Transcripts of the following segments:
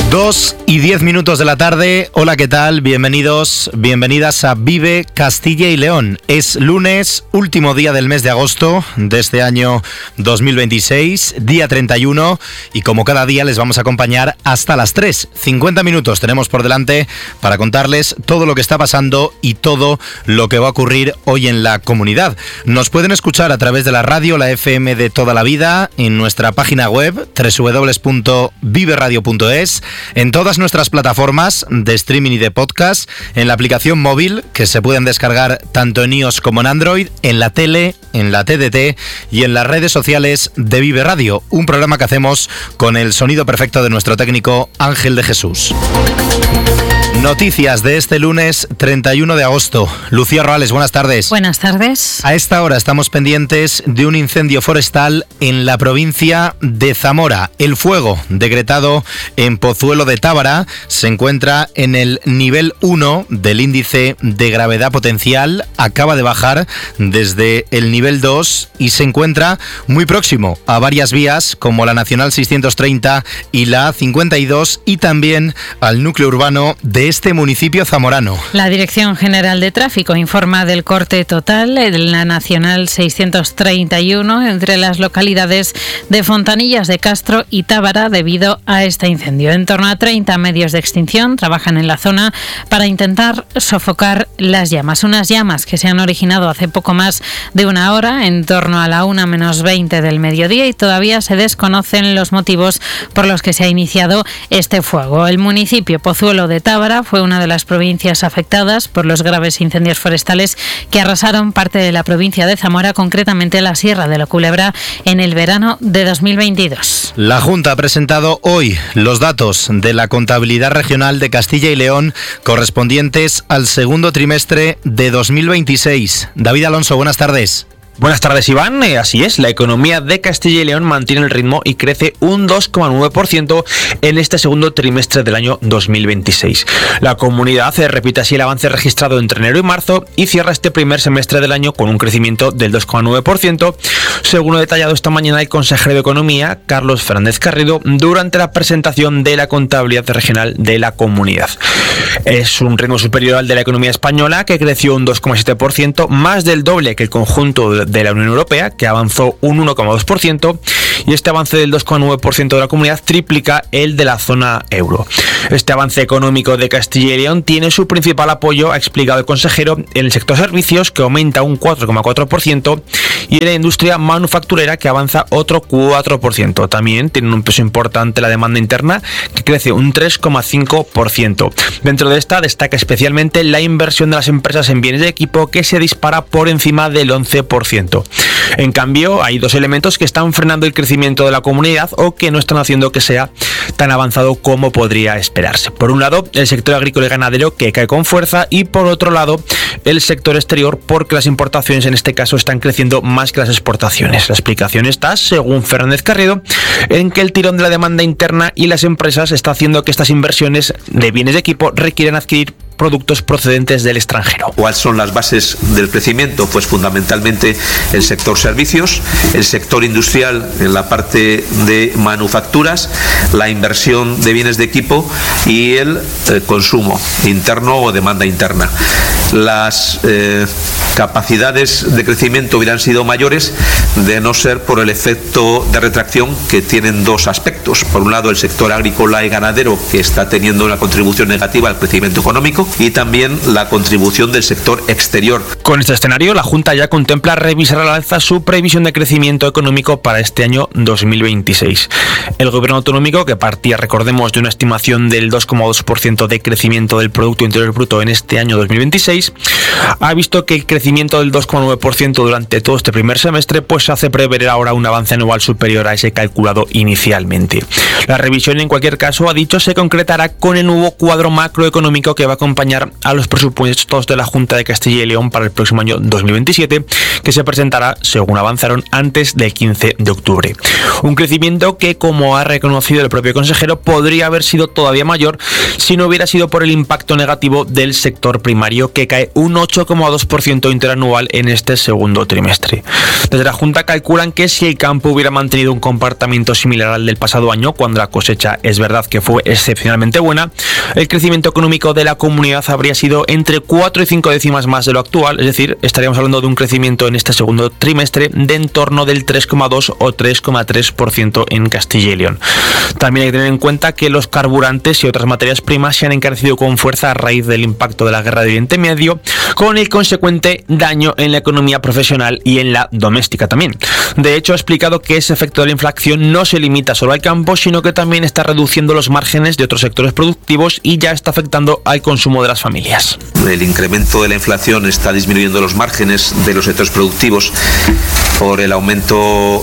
2:10 de la tarde. Hola, ¿qué tal? Bienvenidos, bienvenidas a Vive Castilla y León. Es lunes, último día del mes de agosto de este año 2026, día 31, y como cada día les vamos a acompañar hasta las 3. 50 minutos tenemos por delante para contarles todo lo que está pasando y todo lo que va a ocurrir hoy en la comunidad. Nos pueden escuchar a través de la radio, la FM de toda la vida, en nuestra página web www.viveradio.es, en todas nuestras plataformas de streaming y de podcast, en la aplicación móvil que se pueden descargar tanto en iOS como en Android, en la tele, en la TDT y en las redes sociales de Vive Radio, un programa que hacemos con el sonido perfecto de nuestro técnico Ángel de Jesús. Noticias de este lunes 31 de agosto. Lucía Roales, buenas tardes. Buenas tardes. A esta hora estamos pendientes de un incendio forestal en la provincia de Zamora. El fuego, decretado en Pozuelo de Tábara, se encuentra en el nivel 1 del índice de gravedad potencial. Acaba de bajar desde el nivel 2 y se encuentra muy próximo a varias vías como la Nacional 630 y la A52 y también al núcleo urbano de este municipio zamorano. La Dirección General de Tráfico informa del corte total en la Nacional 631 entre las localidades de Fontanillas de Castro y Tábara debido a este incendio. En torno a 30 medios de extinción trabajan en la zona para intentar sofocar las llamas. Unas llamas que se han originado hace poco más de una hora, en torno a la 1:20 del mediodía, y todavía se desconocen los motivos por los que se ha iniciado este fuego. El municipio Pozuelo de Tábara fue una de las provincias afectadas por los graves incendios forestales que arrasaron parte de la provincia de Zamora, concretamente la Sierra de la Culebra, en el verano de 2022. La Junta ha presentado hoy los datos de la contabilidad regional de Castilla y León correspondientes al segundo trimestre de 2026. David Alonso, buenas tardes. Buenas tardes, Iván. Así es, la economía de Castilla y León mantiene el ritmo y crece un 2,9% en este segundo trimestre del año 2026. La comunidad repite así el avance registrado entre enero y marzo y cierra este primer semestre del año con un crecimiento del 2,9%, según lo detallado esta mañana el consejero de Economía, Carlos Fernández Carrido, durante la presentación de la contabilidad regional de la comunidad. Es un ritmo superior al de la economía española, que creció un 2,7%, más del doble que el conjunto de la Unión Europea, que avanzó un 1,2%, y este avance del 2,9% de la comunidad triplica el de la zona euro. Este avance económico de Castilla y León tiene su principal apoyo, ha explicado el consejero, en el sector servicios, que aumenta un 4,4%, y en la industria manufacturera, que avanza otro 4%. También tiene un peso importante la demanda interna, que crece un 3,5%. Dentro de esta destaca especialmente la inversión de las empresas en bienes de equipo, que se dispara por encima del 11%. En cambio, hay dos elementos que están frenando el crecimiento de la comunidad o que no están haciendo que sea tan avanzado como podría esperarse. Por un lado, el sector agrícola y ganadero, que cae con fuerza, y por otro lado, el sector exterior, porque las importaciones en este caso están creciendo más que las exportaciones. La explicación está, según Fernández Carrido, en que el tirón de la demanda interna y las empresas está haciendo que estas inversiones de bienes de equipo requieran adquirir productos procedentes del extranjero. ¿Cuáles son las bases del crecimiento? Pues fundamentalmente el sector servicios, el sector industrial en la parte de manufacturas, la inversión de bienes de equipo y el consumo interno o demanda interna. Las capacidades de crecimiento hubieran sido mayores de no ser por el efecto de retracción, que tienen dos aspectos. Por un lado, el sector agrícola y ganadero, que está teniendo una contribución negativa al crecimiento económico, y también la contribución del sector exterior. Con este escenario, la Junta ya contempla revisar al alza su previsión de crecimiento económico para este año 2026. El gobierno autonómico, que partía, recordemos, de una estimación del 2,2% de crecimiento del Producto Interior Bruto en este año 2026, ha visto que el crecimiento del 2,9% durante todo este primer semestre pues hace prever ahora un avance anual superior a ese calculado inicialmente. La revisión, en cualquier caso, ha dicho, se concretará con el nuevo cuadro macroeconómico que va a acompañar a los presupuestos de la Junta de Castilla y León para el próximo año 2027, que se presentará, según avanzaron, antes del 15 de octubre. Un crecimiento que, como ha reconocido el propio consejero, podría haber sido todavía mayor si no hubiera sido por el impacto negativo del sector primario, que cae un 8,2% interanual en este segundo trimestre. Desde la Junta calculan que si el campo hubiera mantenido un comportamiento similar al del pasado año, cuando la cosecha es verdad que fue excepcionalmente buena, el crecimiento económico de la comunidad habría sido entre 4 y 5 décimas más de lo actual, es decir, estaríamos hablando de un crecimiento en este segundo trimestre de en torno del 3,2 o 3,3% en Castilla y León. También hay que tener en cuenta que los carburantes y otras materias primas se han encarecido con fuerza a raíz del impacto de la guerra de Oriente Medio, con el consecuente daño en la economía profesional y en la doméstica también. De hecho, ha explicado que ese efecto de la inflación no se limita solo al campo, sino que también está reduciendo los márgenes de otros sectores productivos y ya está afectando al consumo de las familias. El incremento de la inflación está disminuyendo los márgenes de los sectores productivos por el aumento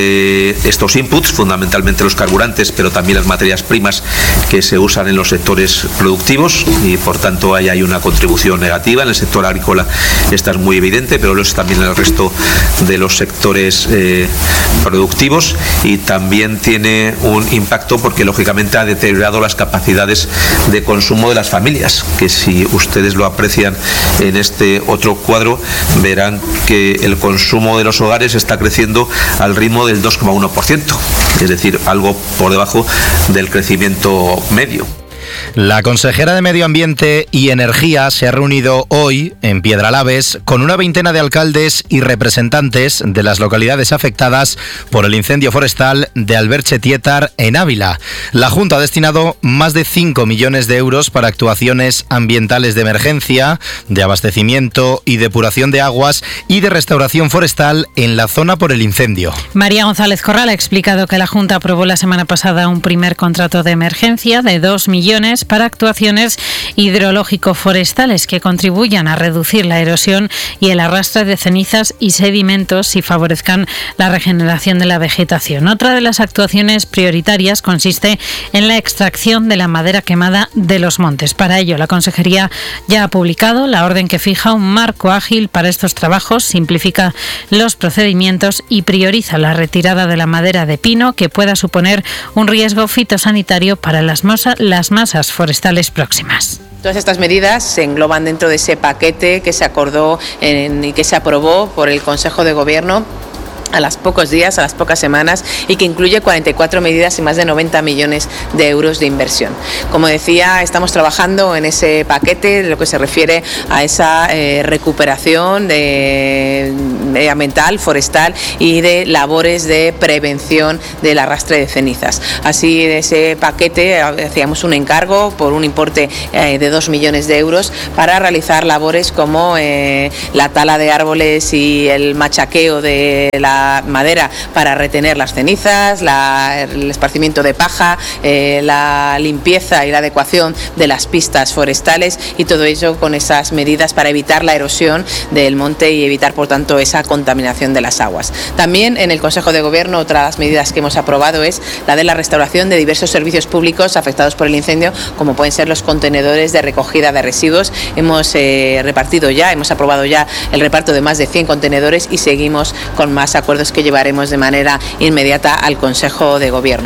de estos inputs, fundamentalmente los carburantes, pero también las materias primas que se usan en los sectores productivos, y por tanto ahí hay una contribución negativa. En el sector agrícola esta es muy evidente, pero lo es también en el resto de los sectores productivos, y también tiene un impacto porque lógicamente ha deteriorado las capacidades de consumo de las familias, que si ustedes lo aprecian en este otro cuadro verán que el consumo de los hogares está creciendo al ritmo del 2,1%, es decir, algo por debajo del crecimiento medio. La consejera de Medio Ambiente y Energía se ha reunido hoy en Piedralaves con una veintena de alcaldes y representantes de las localidades afectadas por el incendio forestal de Alberche-Tietar en Ávila. La Junta ha destinado más de 5 millones de euros para actuaciones ambientales de emergencia, de abastecimiento y depuración de aguas y de restauración forestal en la zona por el incendio. María González Corral ha explicado que la Junta aprobó la semana pasada un primer contrato de emergencia de 2 millones para actuaciones hidrológico-forestales que contribuyan a reducir la erosión y el arrastre de cenizas y sedimentos y favorezcan la regeneración de la vegetación. Otra de las actuaciones prioritarias consiste en la extracción de la madera quemada de los montes. Para ello, la Consejería ya ha publicado la orden que fija un marco ágil para estos trabajos, simplifica los procedimientos y prioriza la retirada de la madera de pino que pueda suponer un riesgo fitosanitario para las masas forestales próximas. Todas estas medidas se engloban dentro de ese paquete que se acordó y que se aprobó por el Consejo de Gobierno a los pocos días, a las pocas semanas, y que incluye 44 medidas y más de 90 millones de euros de inversión. Como decía, estamos trabajando en ese paquete de lo que se refiere a esa recuperación medioambiental, forestal y de labores de prevención del arrastre de cenizas. Así, en ese paquete hacíamos un encargo por un importe de 2 millones de euros para realizar labores como la tala de árboles y el machaqueo de la madera para retener las cenizas, el esparcimiento de paja, la limpieza y la adecuación de las pistas forestales, y todo ello con esas medidas para evitar la erosión del monte y evitar, por tanto, esa contaminación de las aguas. También en el Consejo de Gobierno otras medidas que hemos aprobado es la de la restauración de diversos servicios públicos afectados por el incendio, como pueden ser los contenedores de recogida de residuos. Hemos aprobado ya el reparto de más de 100 contenedores y seguimos con más acuerdos que llevaremos de manera inmediata al Consejo de Gobierno.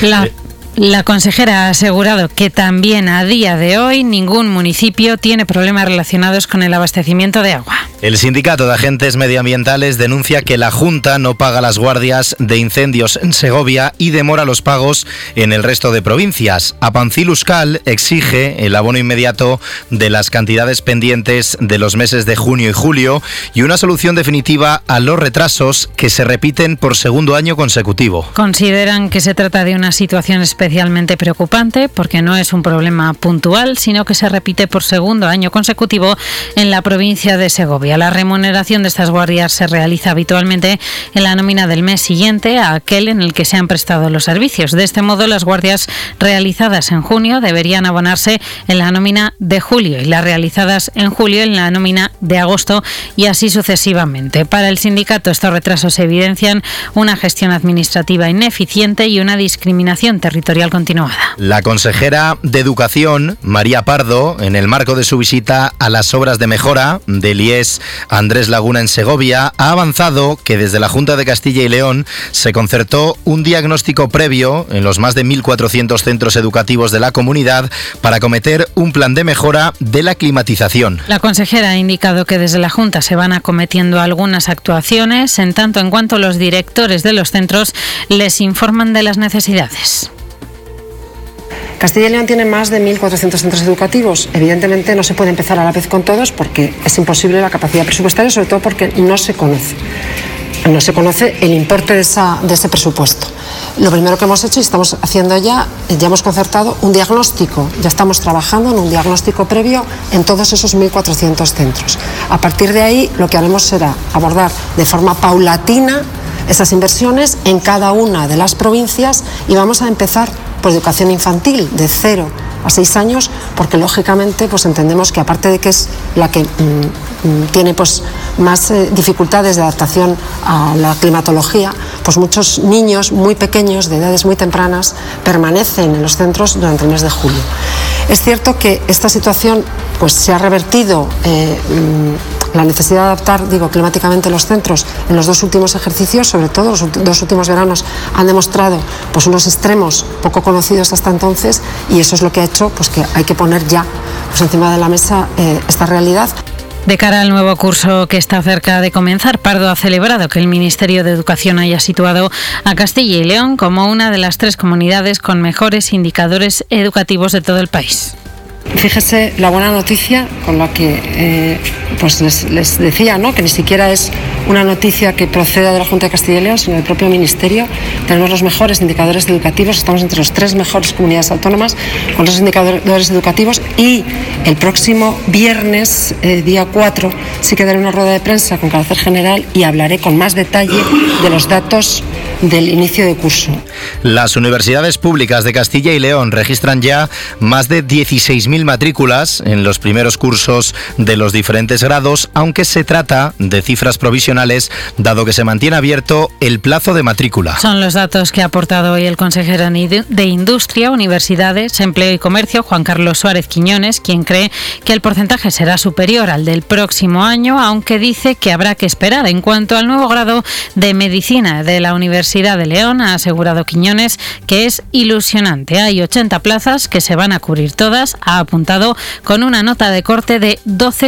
La consejera ha asegurado que también a día de hoy ningún municipio tiene problemas relacionados con el abastecimiento de agua. El Sindicato de Agentes Medioambientales denuncia que la Junta no paga las guardias de incendios en Segovia y demora los pagos en el resto de provincias. Apancil-Euskal exige el abono inmediato de las cantidades pendientes de los meses de junio y julio y una solución definitiva a los retrasos que se repiten por segundo año consecutivo. Consideran que se trata de una situación especialmente preocupante porque no es un problema puntual, sino que se repite por segundo año consecutivo en la provincia de Segovia. La remuneración de estas guardias se realiza habitualmente en la nómina del mes siguiente a aquel en el que se han prestado los servicios. De este modo, las guardias realizadas en junio deberían abonarse en la nómina de julio y las realizadas en julio en la nómina de agosto, y así sucesivamente. Para el sindicato, estos retrasos evidencian una gestión administrativa ineficiente y una discriminación territorial continuada. La consejera de Educación, María Pardo, en el marco de su visita a las obras de mejora del IES Andrés Laguna en Segovia, ha avanzado que desde la Junta de Castilla y León se concertó un diagnóstico previo en los más de 1.400 centros educativos de la comunidad para acometer un plan de mejora de la climatización. La consejera ha indicado que desde la Junta se van acometiendo algunas actuaciones en tanto en cuanto los directores de los centros les informan de las necesidades. Castilla y León tiene más de 1.400 centros educativos. Evidentemente no se puede empezar a la vez con todos porque es imposible la capacidad presupuestaria, sobre todo porque no se conoce el importe de ese presupuesto. Lo primero que hemos hecho y estamos haciendo ya hemos concertado un diagnóstico, ya estamos trabajando en un diagnóstico previo en todos esos 1.400 centros. A partir de ahí lo que haremos será abordar de forma paulatina esas inversiones en cada una de las provincias y vamos a empezar por educación infantil de 0 a 6 años, porque lógicamente pues entendemos que aparte de que es la que tiene pues más dificultades de adaptación a la climatología, pues muchos niños muy pequeños de edades muy tempranas permanecen en los centros durante el mes de julio. Es cierto que esta situación pues se ha revertido la necesidad de adaptar, climáticamente los centros en los 2 últimos ejercicios, sobre todo los 2 últimos veranos, han demostrado pues unos extremos poco conocidos hasta entonces, y eso es lo que ha hecho pues que hay que poner ya pues encima de la mesa esta realidad. De cara al nuevo curso que está cerca de comenzar, Pardo ha celebrado que el Ministerio de Educación haya situado a Castilla y León como una de las 3 comunidades con mejores indicadores educativos de todo el país. Fíjese la buena noticia con la que pues les decía, ¿no?, que ni siquiera es una noticia que proceda de la Junta de Castilla y León, sino del propio Ministerio. Tenemos los mejores indicadores educativos, estamos entre las 3 mejores comunidades autónomas con los indicadores educativos, y el próximo viernes, día 4, sí que daré una rueda de prensa con carácter general y hablaré con más detalle de los datos del inicio de curso. Las universidades públicas de Castilla y León registran ya más de 16.000 matrículas en los primeros cursos de los diferentes grados, aunque se trata de cifras provisionales, dado que se mantiene abierto el plazo de matrícula. Son los datos que ha aportado hoy el consejero de Industria, Universidades, Empleo y Comercio, Juan Carlos Suárez Quiñones, quien cree que el porcentaje será superior al del próximo año, aunque dice que habrá que esperar. En cuanto al nuevo grado de Medicina de la Universidad de León, ha asegurado Quiñones que es ilusionante. Hay 80 plazas que se van a cubrir todas, ha apuntado con una nota de corte de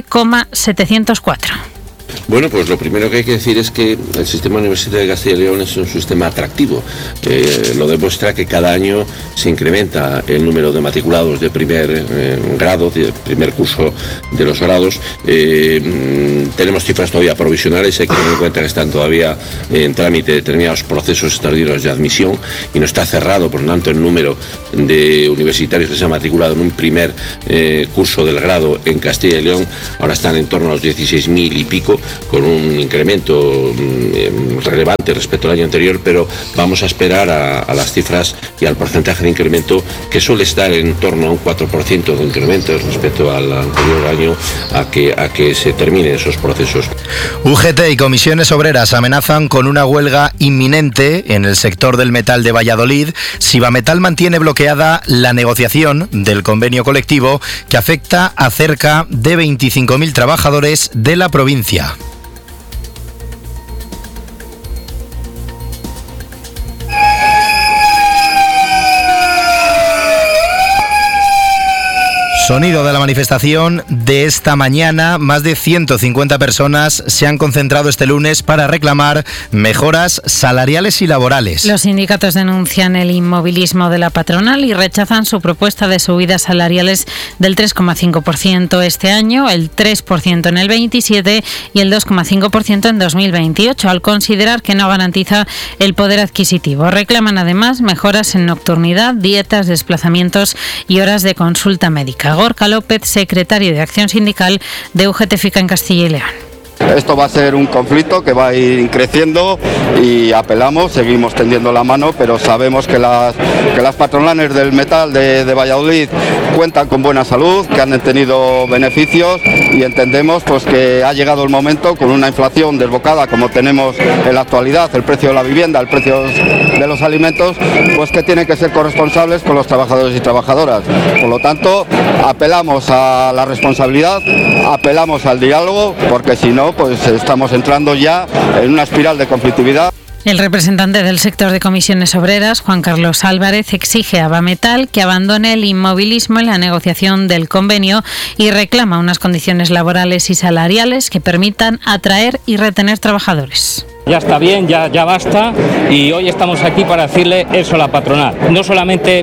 12,704. Bueno, pues lo primero que hay que decir es que el sistema universitario de Castilla y León es un sistema atractivo. Lo demuestra que cada año se incrementa el número de matriculados de primer grado, de primer curso de los grados. Tenemos cifras todavía provisionales, hay que tener en cuenta que están todavía en trámite determinados procesos extraordinarios de admisión y no está cerrado, por lo tanto, el número de universitarios que se han matriculado en un primer curso del grado en Castilla y León ahora están en torno a los 16.000 y pico, con un incremento relevante respecto al año anterior, pero vamos a esperar a las cifras y al porcentaje de incremento, que suele estar en torno a un 4% de incremento respecto al anterior año, a que se terminen esos procesos. UGT y comisiones obreras amenazan con una huelga inminente en el sector del metal de Valladolid si Bametal mantiene bloqueada la negociación del convenio colectivo que afecta a cerca de 25.000 trabajadores de la provincia. Sonido de la manifestación de esta mañana. Más de 150 personas se han concentrado este lunes para reclamar mejoras salariales y laborales. Los sindicatos denuncian el inmovilismo de la patronal y rechazan su propuesta de subidas salariales del 3,5% este año, el 3% en el 27 y el 2,5% en 2028, al considerar que no garantiza el poder adquisitivo. Reclaman además mejoras en nocturnidad, dietas, desplazamientos y horas de consulta médica. Gorka López, secretario de Acción Sindical de UGT FICA en Castilla y León. Esto va a ser un conflicto que va a ir creciendo y apelamos, seguimos tendiendo la mano, pero sabemos que las patronales del metal de Valladolid cuentan con buena salud, que han tenido beneficios y entendemos pues que ha llegado el momento, con una inflación desbocada como tenemos en la actualidad, el precio de la vivienda, el precio de los alimentos, pues que tienen que ser corresponsables con los trabajadores y trabajadoras. Por lo tanto, apelamos a la responsabilidad, apelamos al diálogo, porque si no, pues estamos entrando ya en una espiral de conflictividad. El representante del sector de comisiones obreras, Juan Carlos Álvarez, exige a Bametal que abandone el inmovilismo en la negociación del convenio y reclama unas condiciones laborales y salariales que permitan atraer y retener trabajadores. Ya está bien, ya basta, y hoy estamos aquí para decirle eso a la patronal. No solamente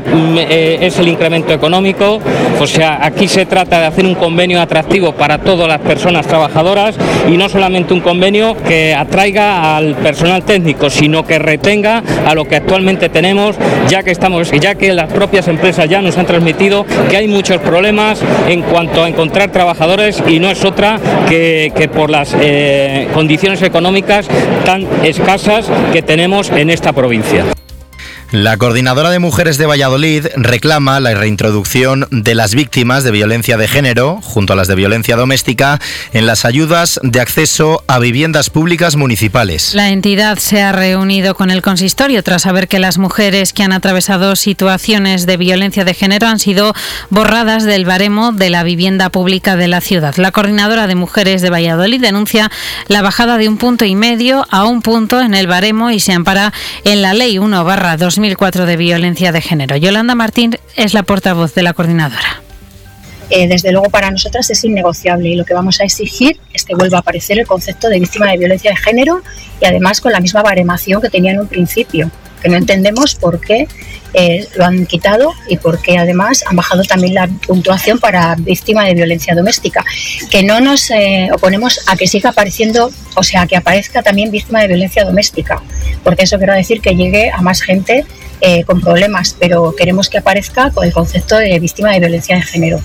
es el incremento económico, o sea, aquí se trata de hacer un convenio atractivo para todas las personas trabajadoras y no solamente un convenio que atraiga al personal técnico, sino que retenga a lo que actualmente tenemos, ya que las propias empresas ya nos han transmitido que hay muchos problemas en cuanto a encontrar trabajadores, y no es otra que por las condiciones económicas tan escasas que tenemos en esta provincia. La Coordinadora de Mujeres de Valladolid reclama la reintroducción de las víctimas de violencia de género, junto a las de violencia doméstica, en las ayudas de acceso a viviendas públicas municipales. La entidad se ha reunido con el consistorio tras saber que las mujeres que han atravesado situaciones de violencia de género han sido borradas del baremo de la vivienda pública de la ciudad. La Coordinadora de Mujeres de Valladolid denuncia la bajada de 1,5 puntos a 1 punto en el baremo y se ampara en la Ley 1/2004 de violencia de género. Yolanda Martín es la portavoz de la coordinadora. Desde luego para nosotras es innegociable, y lo que vamos a exigir es que vuelva a aparecer el concepto de víctima de violencia de género, y además con la misma baremación que tenía en un principio, que no entendemos por qué lo han quitado y por qué además han bajado también la puntuación para víctima de violencia doméstica. Que no nos oponemos a que siga apareciendo, o sea, que aparezca también víctima de violencia doméstica, porque eso quiere decir que llegue a más gente con problemas, pero queremos que aparezca con el concepto de víctima de violencia de género.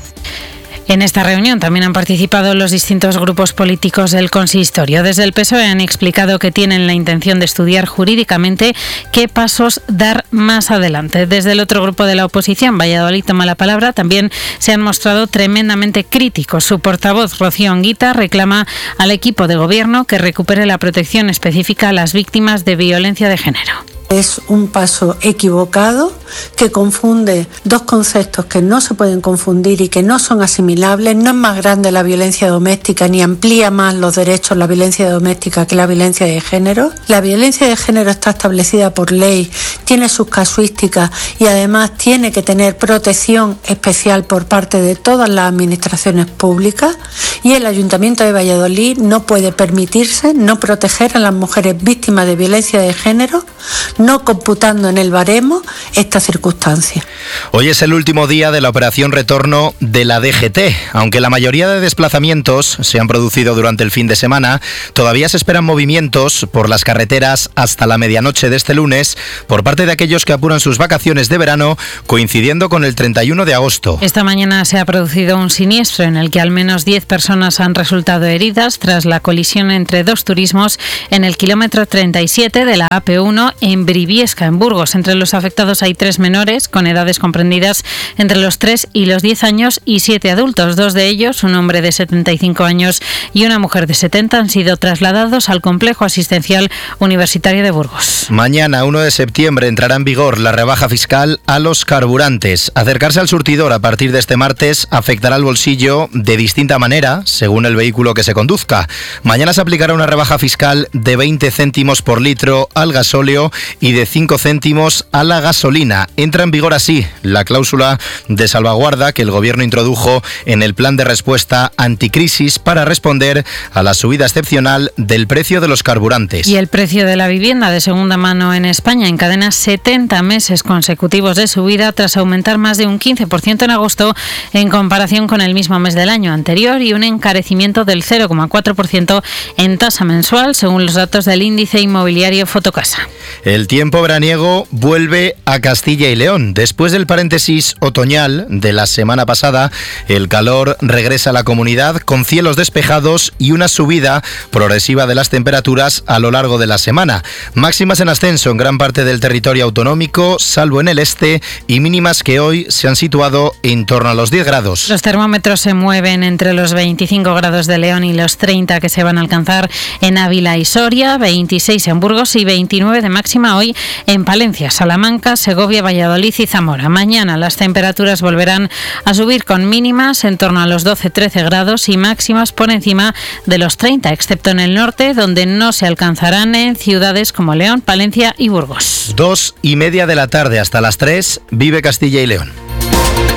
En esta reunión también han participado los distintos grupos políticos del consistorio. Desde el PSOE han explicado que tienen la intención de estudiar jurídicamente qué pasos dar más adelante. Desde el otro grupo de la oposición, Valladolid toma la palabra, también se han mostrado tremendamente críticos. Su portavoz, Rocío Anguita, reclama al equipo de gobierno que recupere la protección específica a las víctimas de violencia de género. Es un paso equivocado que confunde dos conceptos que no se pueden confundir y que no son asimilables. No es más grande la violencia doméstica ni amplía más los derechos la violencia doméstica que la violencia de género. La violencia de género está establecida por ley, tiene sus casuísticas y además tiene que tener protección especial por parte de todas las administraciones públicas, y el Ayuntamiento de Valladolid no puede permitirse no proteger a las mujeres víctimas de violencia de género, no computando en el baremo esta circunstancia. Hoy es el último día de la operación retorno de la DGT. Aunque la mayoría de desplazamientos se han producido durante el fin de semana, todavía se esperan movimientos por las carreteras hasta la medianoche de este lunes por parte de aquellos que apuran sus vacaciones de verano, coincidiendo con el 31 de agosto. Esta mañana se ha producido un siniestro en el que al menos 10 personas han resultado heridas tras la colisión entre dos turismos en el kilómetro 37 de la AP1 en Briviesca, en Burgos. Entre los afectados hay 3 menores con edades comprendidas entre los 3 y los 10 años y 7 adultos. 2 de ellos, un hombre de 75 años y una mujer de 70, han sido trasladados al complejo asistencial universitario de Burgos. Mañana, 1 de septiembre, entrará en vigor la rebaja fiscal a los carburantes. Acercarse al surtidor a partir de este martes afectará al bolsillo de distinta manera, según el vehículo que se conduzca. Mañana se aplicará una rebaja fiscal de 20 céntimos por litro al gasóleo y de 5 céntimos a la gasolina. Entra en vigor así la cláusula de salvaguarda que el Gobierno introdujo en el plan de respuesta anticrisis para responder a la subida excepcional del precio de los carburantes. Y el precio de la vivienda de segunda mano en España encadena 70 meses consecutivos de subida tras aumentar más de un 15% en agosto en comparación con el mismo mes del año anterior, y un encarecimiento del 0,4% en tasa mensual según los datos del índice inmobiliario Fotocasa. El El tiempo veraniego vuelve a Castilla y León. Después del paréntesis otoñal de la semana pasada, el calor regresa a la comunidad con cielos despejados y una subida progresiva de las temperaturas a lo largo de la semana. Máximas en ascenso en gran parte del territorio autonómico, salvo en el este, y mínimas que hoy se han situado en torno a los 10 grados. Los termómetros se mueven entre los 25 grados de León y los 30 que se van a alcanzar en Ávila y Soria, 26 en Burgos y 29 de máxima hoy en Palencia, Salamanca, Segovia, Valladolid y Zamora. Mañana las temperaturas volverán a subir con mínimas en torno a los 12-13 grados y máximas por encima de los 30, excepto en el norte, donde no se alcanzarán en ciudades como León, Palencia y Burgos. 2:30 de la tarde hasta las 3, Vive Castilla y León.